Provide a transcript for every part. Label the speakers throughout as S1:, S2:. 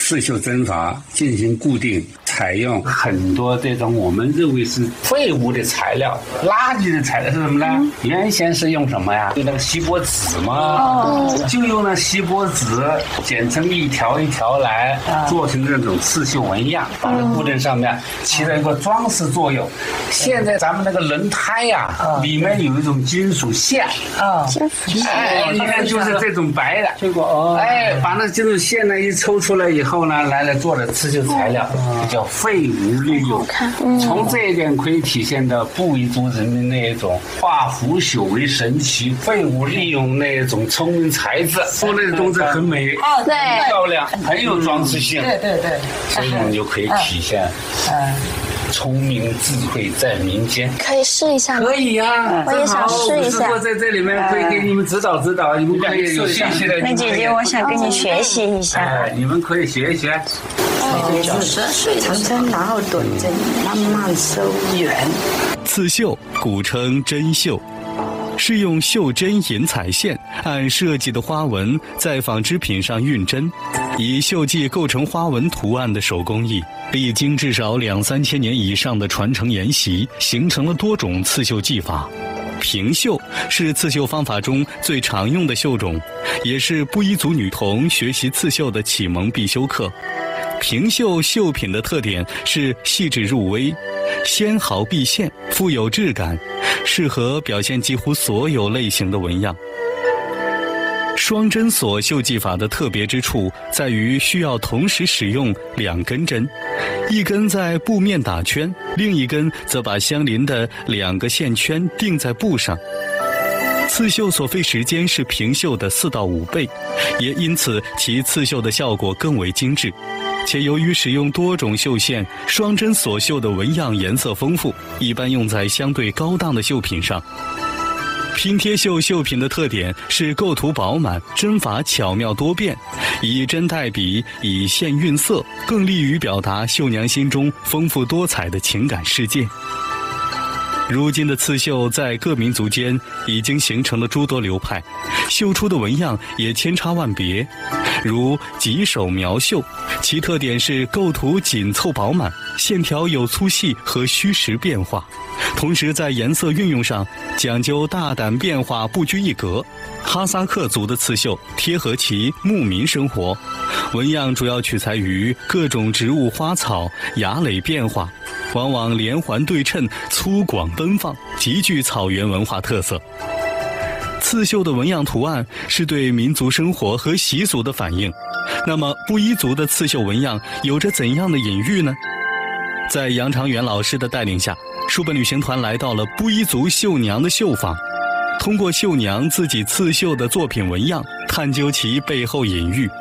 S1: 刺绣针法进行固定，采用很多这种我们认为是废物的材料、垃圾的材料是什么呢？原先是用什么呀？用那个锡箔纸嘛，就用那锡箔纸剪成一条一条来，做成这种刺绣纹样，放在布阵上面，起到一个装饰作用。现在咱们那个轮胎呀，里面有一种金属线你看就是这种白的，
S2: 这个
S1: 把那金属线呢一抽出来以后呢，来做的刺绣材料，叫废物利用。从这一点可以体现的布依族人民那一种化腐朽为神奇、废物利用那一种聪明才智，做那个东西很美，
S3: 对，
S1: 很漂亮，很有装饰性。
S2: 对，
S1: 所以我们就可以体现聪明智慧在民间。
S3: 可以试一下吗？
S1: 可以呀，
S3: 我也想试一下。
S1: 我在这里面会给你们指导，你们可以有兴趣的。
S3: 那姐姐，我想跟你学习一下。
S1: 你们可以学一学。
S4: 长针，然后短针，慢慢收圆。
S5: 刺绣古称针绣，是用绣针引彩线，按设计的花纹在纺织品上运针，以绣迹构成花纹图案的手工艺，历经至少2-3千年以上的传承沿袭，形成了多种刺绣技法。平绣是刺绣方法中最常用的绣种，也是布依族女童学习刺绣的启蒙必修课。平绣绣品的特点是细致入微，纤毫毕现，富有质感，适合表现几乎所有类型的纹样。双针锁绣技法的特别之处在于需要同时使用2根针，一根在布面打圈，另一根则把相邻的2个线圈钉在布上。刺绣所费时间是平绣的4到5倍，也因此其刺绣的效果更为精致。且由于使用多种绣线，双针锁绣的纹样颜色丰富，一般用在相对高档的绣品上。拼贴绣绣品的特点是构图饱满，针法巧妙多变，以针代笔，以线晕色，更利于表达绣娘心中丰富多彩的情感世界。如今的刺绣在各民族间已经形成了诸多流派，绣出的纹样也千差万别。如棘手描绣，其特点是构图紧凑饱满，线条有粗细和虚实变化，同时在颜色运用上讲究大胆变化，不拘一格。哈萨克族的刺绣贴合其牧民生活，纹样主要取材于各种植物花草，芽蕾变化，往往连环对称，粗犷奔放，极具草原文化特色。刺绣的纹样图案是对民族生活和习俗的反映。那么布依族的刺绣纹样有着怎样的隐喻呢？在杨长元老师的带领下，书本旅行团来到了布依族绣娘的绣坊，通过绣娘自己刺绣的作品纹样，探究其背后隐喻。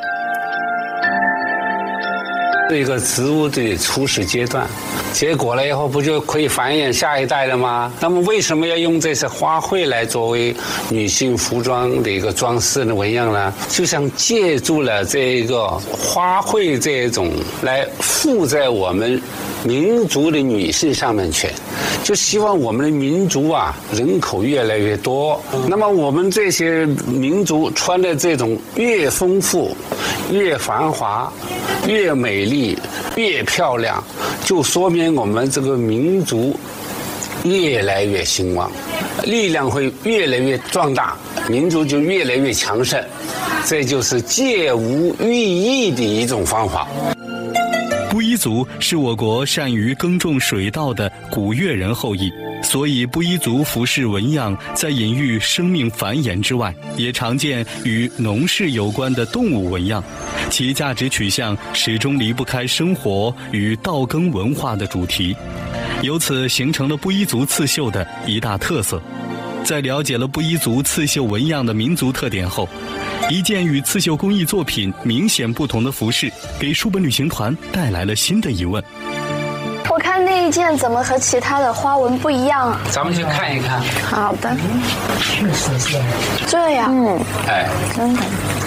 S1: 这个植物的初始阶段，结果了以后不就可以繁衍下一代了吗？那么为什么要用这些花卉来作为女性服装的一个装饰的纹样呢？就像借助了这个花卉这种来附在我们民族的女性上面去，就希望我们的民族人口越来越多，那么我们这些民族穿的这种越丰富、越繁华、越美丽、越漂亮，就说明我们这个民族越来越兴旺，力量会越来越壮大，民族就越来越强盛。这就是借物喻义的一种方法。
S5: 布依族是我国善于耕种水稻的古越人后裔，所以布依族服饰纹样在隐喻生命繁衍之外，也常见与农事有关的动物纹样，其价值取向始终离不开生活与稻耕文化的主题，由此形成了布依族刺绣的一大特色。在了解了布依族刺绣纹样的民族特点后，一件与刺绣工艺作品明显不同的服饰，给书本旅行团带来了新的疑问。
S3: 我看那一件怎么和其他的花纹不一样啊？
S1: 咱们去看一看。
S3: 好的。
S2: 确实是
S3: 这样。
S1: 哎，
S3: 真的。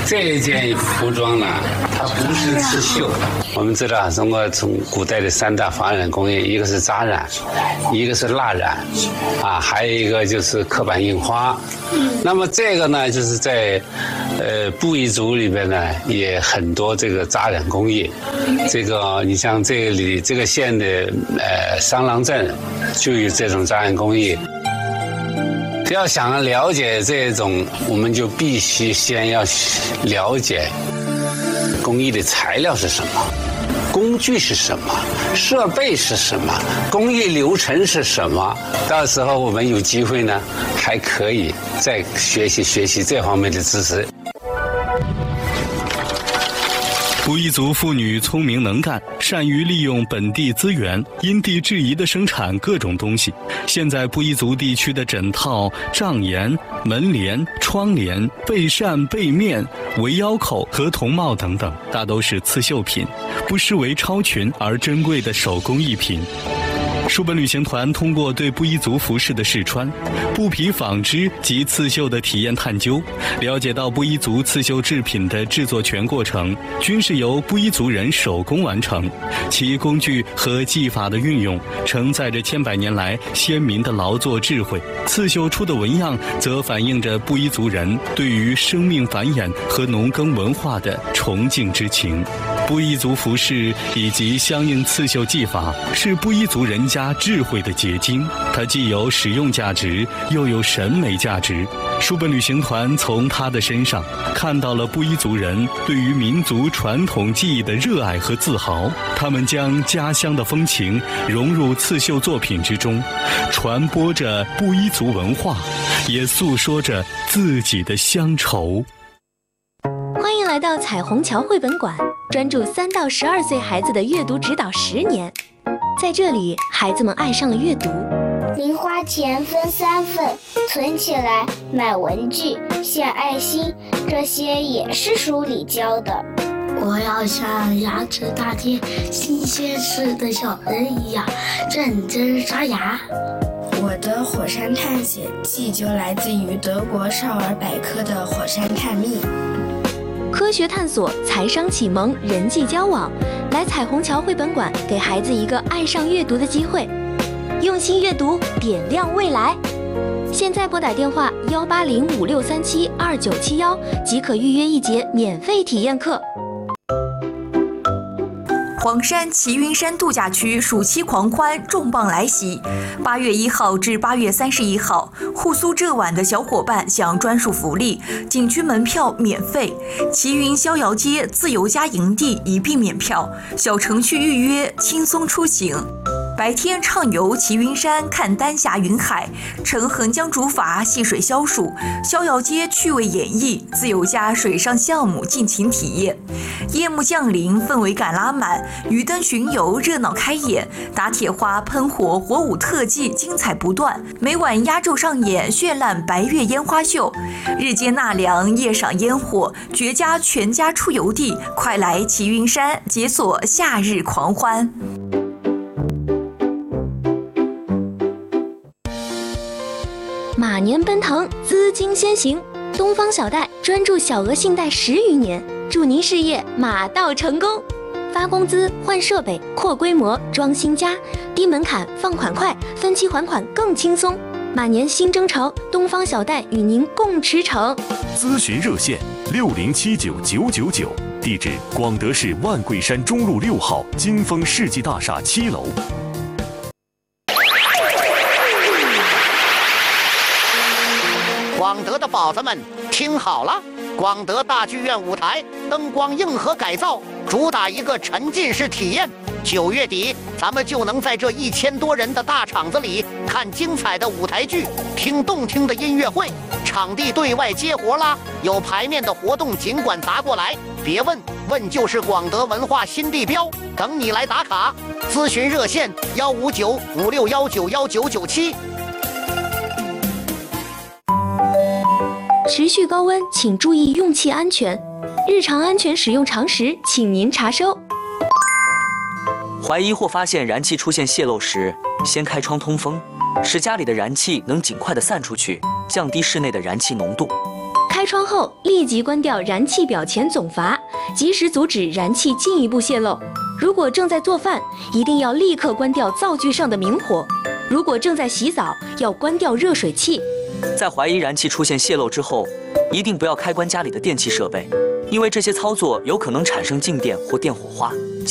S1: 这件服装呢，它不是刺绣。我们知道中国从古代的3大纺染工业，一个是扎染，一个是蜡染，还有一个就是刻板印花。那么这个呢，就是在布依族里边呢，也很多这个扎染工业。这个你像这里这个县的商郎镇就有这种扎染工业。要想了解这种，我们就必须先要了解工艺的材料是什么，工具是什么，设备是什么，工艺流程是什么。到时候我们有机会呢，还可以再学习这方面的知识。
S5: 布依族妇女聪明能干，善于利用本地资源，因地制宜地生产各种东西。现在布依族地区的枕套、帐檐、门帘、窗帘、被扇、被面、围腰扣和铜帽等等，大都是刺绣品，不失为超群而珍贵的手工艺品。书本旅行团通过对布依族服饰的试穿、布匹纺织及刺绣的体验探究，了解到布依族刺绣制品的制作全过程均是由布依族人手工完成，其工具和技法的运用承载着千百年来先民的劳作智慧，刺绣出的纹样则反映着布依族人对于生命繁衍和农耕文化的崇敬之情。布依族服饰以及相应刺绣技法是布依族人家智慧的结晶，它既有实用价值，又有审美价值。书本旅行团从他的身上看到了布依族人对于民族传统技艺的热爱和自豪，他们将家乡的风情融入刺绣作品之中，传播着布依族文化，也诉说着自己的乡愁。
S2: 欢迎来到彩虹桥绘本馆，专注3到12岁孩子的阅读指导10年。在这里，孩子们爱上了阅读。
S6: 零花钱分3份，存起来买文具、献爱心，这些也是书里教的。
S7: 我要像牙齿大贴、新鲜吃的小人一样认真刷牙。
S8: 我的火山探险记就来自于德国少儿百科的火山探秘。
S2: 科学探索、财商启蒙、人际交往，来彩虹桥绘本馆给孩子一个爱上阅读的机会。用心阅读，点亮未来。现在拨打电话18056372971，即可预约1节免费体验课。
S9: 黄山齐云山度假区暑期狂欢重磅来袭，8月1号至8月31号，护苏这晚的小伙伴享专属福利，景区门票免费，齐云逍遥街自由家营地一并免票，小程序预约，轻松出行。白天畅游齐云山，看丹霞云海，乘横江竹筏戏水消暑，逍遥街趣味演绎，自由家水上项目尽情体验。夜幕降临，氛围感拉满，鱼灯巡游热闹开演，打铁花、喷火、火舞特技精彩不断，每晚压轴上演绚烂白月烟花秀。日间纳凉，夜赏烟火，绝佳全家出游地，快来齐云山解锁夏日狂欢。
S2: 马年奔腾，资金先行，东方小贷专注小额信贷10余年，祝您事业马到成功。发工资、换设备、扩规模、装新家，低门槛、放款快，分期还款更轻松。马年新征程，东方小贷与您共驰骋。
S10: 咨询热线60799999，地址广德市万桂山中路6号金丰世纪大厦7楼。
S11: 广德的宝子们听好了，广德大剧院舞台灯光硬核改造，主打一个沉浸式体验。9月底，咱们就能在这1000多人的大场子里看精彩的舞台剧，听动听的音乐会。场地对外接活啦，有排面的活动尽管砸过来，别问，问就是广德文化新地标，等你来打卡。咨询热线15956191997。
S2: 持续高温，请注意用气安全。日常安全使用常识，请您查收。
S12: 怀疑或发现燃气出现泄漏时，先开窗通风，使家里的燃气能尽快地散出去，降低室内的燃气浓度。
S2: 开开窗后立即关掉燃气表前总阀，及时阻止燃气进一步泄漏。如果正在做饭，一定要立刻关掉灶具上的明火；如果正在洗澡，要关掉热水器。
S12: 在怀疑燃气出现泄漏之后，一定不要开关家里的电器设备，因为这些操作有可能产生静电或电火花。